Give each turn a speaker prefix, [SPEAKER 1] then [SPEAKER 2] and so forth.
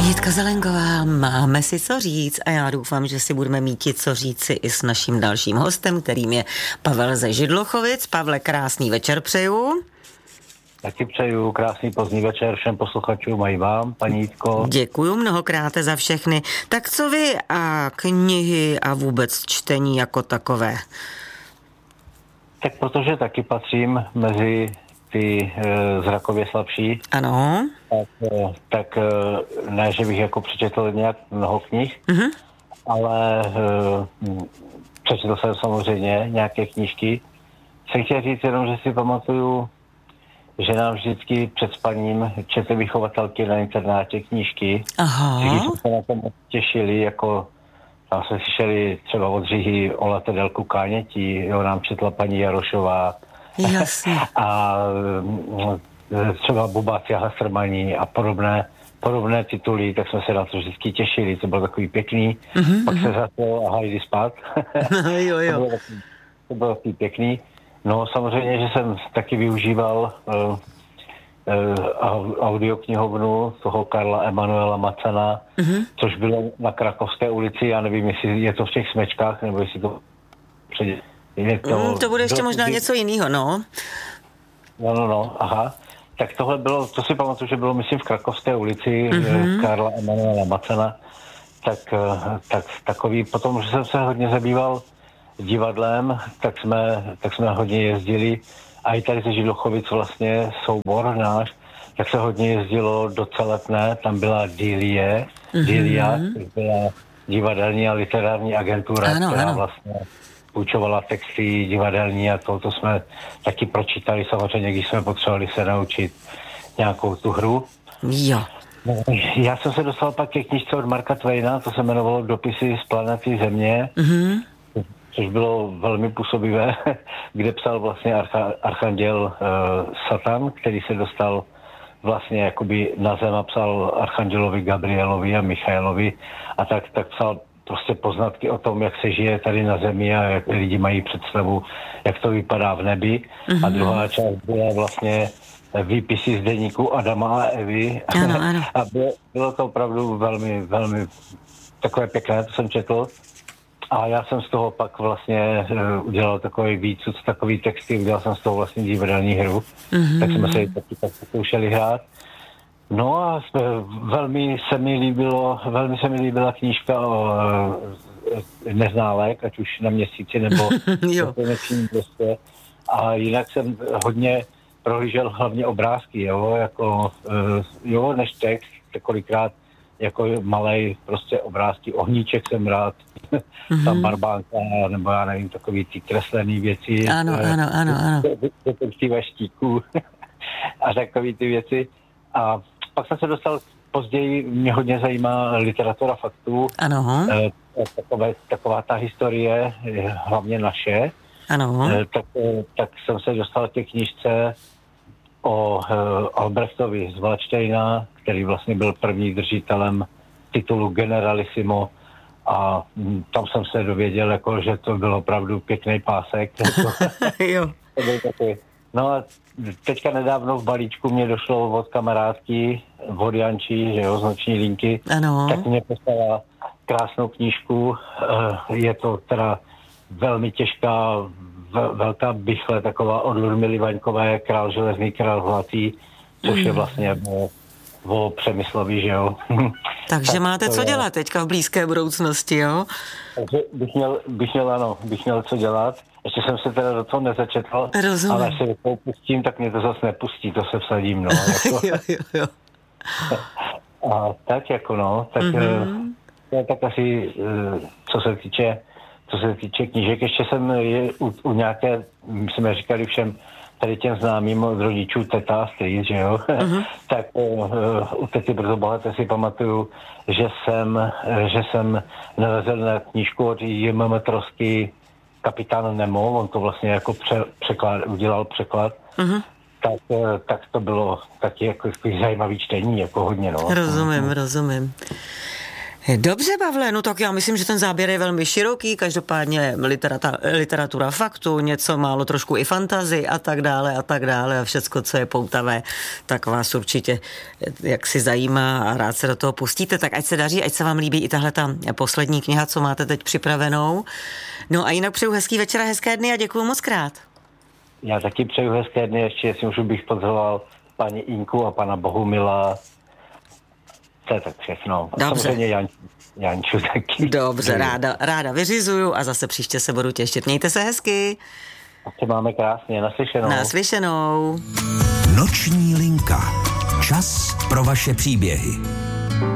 [SPEAKER 1] Jitka Zelenková, máme si co říct a já doufám, že si budeme mít co říci i s naším dalším hostem, kterým je Pavel ze Židlochovic. Pavle, krásný večer přeju.
[SPEAKER 2] Taky přeju krásný pozdní večer všem posluchačům a i vám, paní Jitko.
[SPEAKER 1] Děkuju mnohokrát za všechny. Tak co vy a knihy a vůbec čtení jako takové?
[SPEAKER 2] Tak protože taky patřím mezi ty zrakově slabší.
[SPEAKER 1] Ano.
[SPEAKER 2] Tak ne, že bych jako přečetl nějak mnoho knih, ale přečetl jsem samozřejmě nějaké knížky. Jsem chtěl říct jenom, že si pamatuju, že nám vždycky před spaním četly vychovatelky na internátě knížky.
[SPEAKER 1] Aha.
[SPEAKER 2] Když jsme se na to moc těšili, jako tam jsme slyšeli třeba od Říhy o Latedelku Kánětí, jo, nám četla paní Jarošová.
[SPEAKER 1] Jasně.
[SPEAKER 2] A třeba Bubáci a Hasrmaní a podobné tituly, tak jsme se na to vždycky těšili, to bylo takový pěkný. Pak se zase a jdi spát.
[SPEAKER 1] jo.
[SPEAKER 2] To bylo takový pěkný. No samozřejmě, že jsem taky využíval audioknihovnu toho Karla Emanuela Macana, což bylo na Krakovské ulici, já nevím, jestli je to v těch Smečkách, nebo jestli to předě...
[SPEAKER 1] To bude ještě možná něco jiného, no.
[SPEAKER 2] No, aha. Tak tohle bylo, to si pamatuju, že bylo, myslím, v Krakovské ulici Karla Emanuela Macana, tak takový, potom, že jsem se hodně zabýval divadlem, tak jsme hodně jezdili a i tady ze Židlochovic vlastně soubor náš, tak se hodně jezdilo do Celetné, tam byla Dilia, což byla divadelní a literární agentura, která vlastně půjčovala texty divadelní a to jsme taky pročítali samozřejmě, když jsme potřebovali se naučit nějakou tu hru.
[SPEAKER 1] Jo.
[SPEAKER 2] Já jsem se dostal pak ke knížce od Marka Twaina, to se jmenovalo Dopisy z planety Země, což bylo velmi působivé, kde psal vlastně archanděl Satan, který se dostal vlastně jakoby na zem a psal archandělovi Gabrielovi a Michailovi a tak psal prostě poznatky o tom, jak se žije tady na zemi a jak lidi mají představu, jak to vypadá v nebi. A druhá část byla vlastně výpisy z deníku Adama a Evy.
[SPEAKER 1] Ano.
[SPEAKER 2] A bylo to opravdu velmi, velmi takové pěkné, to jsem četl. A já jsem z toho pak vlastně udělal takový výcud, takový texty, udělal jsem z toho vlastně divadelní hru. Tak jsme se taky tak zkoušeli hrát. No a velmi se mi líbila knížka o Neználek, ať už na Měsíci nebo na Konečním městě. A jinak jsem hodně prohlížel hlavně obrázky, než text, kolikrát jako malej prostě obrázky, ohníček jsem rád, tam barbánka, nebo já nevím, takový ty kreslený věci.
[SPEAKER 1] Ano.
[SPEAKER 2] Detektiva štíků a takový ty věci. A pak jsem se dostal později, mě hodně zajímá literatura faktů.
[SPEAKER 1] Ano.
[SPEAKER 2] Taková ta historie, hlavně naše.
[SPEAKER 1] Ano.
[SPEAKER 2] Tak jsem se dostal ke knížce o Albrechtovi z Valdštejna, který vlastně byl první držitelem titulu Generalissimo a tam jsem se dověděl, jako, že to byl opravdu pěkný pásek.
[SPEAKER 1] Jo.
[SPEAKER 2] To byl takový. No a teďka nedávno v balíčku mě došlo od kamarádky, od Jančí, že jo, z Noční linky, tak mě poslala krásnou knížku. Je to teda velmi těžká, velká bychle, taková od Ludmily Vaňkové, Král železný, král zlatý, což je vlastně o Přemyslovi, že jo.
[SPEAKER 1] Takže máte co dělat teďka v blízké budoucnosti, jo?
[SPEAKER 2] Takže bych měl co dělat. Ještě jsem se teda do toho nezačetl,
[SPEAKER 1] rozumím.
[SPEAKER 2] Ale až se do toho pustím, tak mě to zase nepustí, to se vsadím, no. Jako.
[SPEAKER 1] jo.
[SPEAKER 2] A tak jako, no, tak asi, co se týče knížek, ještě jsem u nějaké, my jsme říkali všem tady těm známým od rodičů teta a strýc, že jo, tak u tety Brzo bohaté si pamatuju, že jsem narazil na knížku od J.M. Trosky Kapitán Nemo, on to vlastně jako udělal překlad, tak to bylo taky jako zajímavý čtení, jako hodně, no.
[SPEAKER 1] Rozumím. Dobře, Pavle, no tak já myslím, že ten záběr je velmi široký, každopádně literatura faktu, něco málo trošku i fantasy a tak dále a všecko, co je poutavé, tak vás určitě jak si zajímá a rád se do toho pustíte, tak ať se daří, ať se vám líbí i tahle ta poslední kniha, co máte teď připravenou. No a jinak přeju hezký večer a hezké dny a děkuju moc krát.
[SPEAKER 2] Já taky přeju hezké dny, ještě jestli už bych pozval paní Inku a pana Bohumila. To je tak všechno. A samozřejmě Janču taky.
[SPEAKER 1] Dobře, ráda vyřizuju a zase příště se budu těšit. Mějte se hezky.
[SPEAKER 2] A se máme krásně, naslyšenou.
[SPEAKER 1] Naslyšenou.
[SPEAKER 3] Noční linka. Čas pro vaše příběhy.